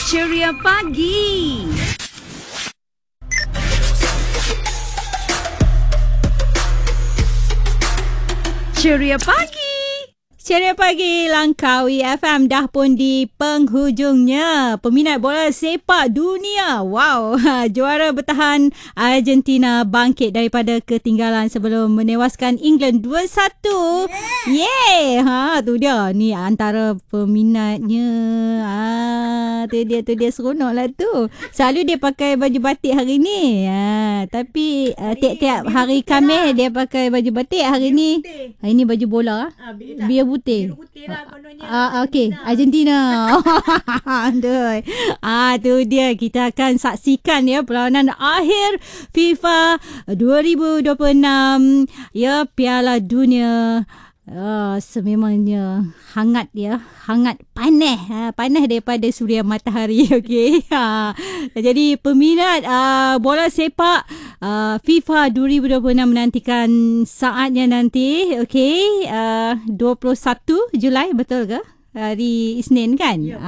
Ceria Pagi. Ceria Pagi. Ceria Pagi, Langkawi FM dah pun di penghujungnya. Peminat bola sepak dunia. Wow, juara bertahan Argentina bangkit daripada ketinggalan sebelum menewaskan England 2-1. Yeah. Tu dia. Ni antara peminatnya. Tu dia seronok lah tu. Selalu dia pakai baju batik hari ni. Tapi tiap-tiap hari Khamis dia pakai baju batik. Hari ni baju bola. Biar putih. Biru putih lah kononnya. Okey, Argentina. Aduh. Tu dia, kita akan saksikan ya perlawanan akhir FIFA 2026 ya, Piala Dunia. Sememangnya hangat ya, hangat panas daripada suria matahari. Okey. Jadi peminat bola sepak FIFA 2026 menantikan saatnya nanti. Okey, 21 Julai, betul ke? Hari Isnin kan? Yep.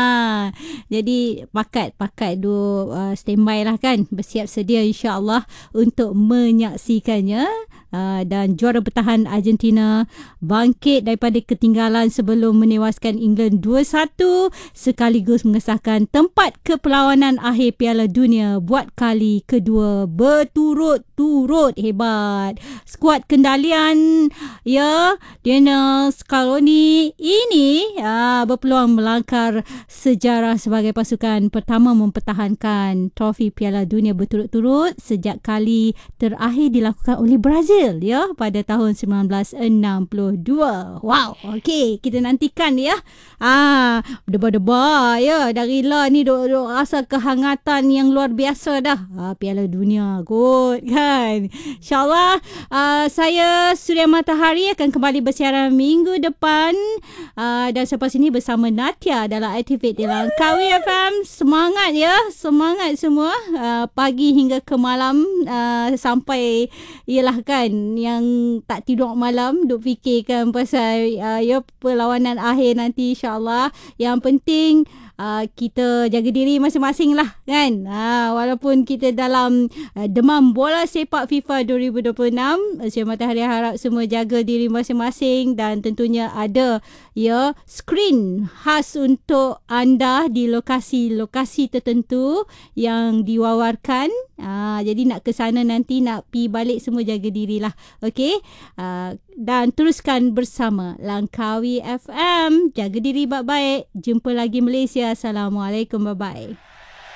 Jadi pakat duk standby lah kan, bersiap sedia insya-Allah untuk menyaksikannya. Dan juara bertahan Argentina bangkit daripada ketinggalan sebelum menewaskan England 2-1 sekaligus mengesahkan tempat ke perlawanan akhir Piala Dunia buat kali kedua berturut-turut. Hebat. Skuad kendalian ya, Lionel Scaloni ini berpeluang melangkar sejarah sebagai pasukan pertama mempertahankan trofi Piala Dunia berturut-turut sejak kali terakhir dilakukan oleh Brazil ya pada tahun 1962. Wow, okey, kita nantikan ya. Debar-debar ya, dari lah ni duk rasa kehangatan yang luar biasa dah. Piala Dunia kot kan. InsyaAllah saya Suria Matahari akan kembali bersiaran minggu depan dan selepas ini bersama Natia dalam Activate di Langkawi FM. Semangat ya, semangat semua pagi hingga ke malam sampai ialah kan yang tak tidur malam duk fikirkan pasal perlawanan akhir nanti insyaAllah. Yang penting kita jaga diri masing-masing lah kan. Walaupun kita dalam demam bola sepak FIFA 2026, Suria Matahari harap semua jaga diri masing-masing dan tentunya ada ya skrin khas untuk anda di lokasi-lokasi tertentu yang diwawarkan. Jadi nak ke sana nanti, nak pi balik, semua jaga dirilah. Okey. Dan teruskan bersama Langkawi FM. Jaga diri baik-baik. Jumpa lagi Malaysia. Assalamualaikum. Bye-bye.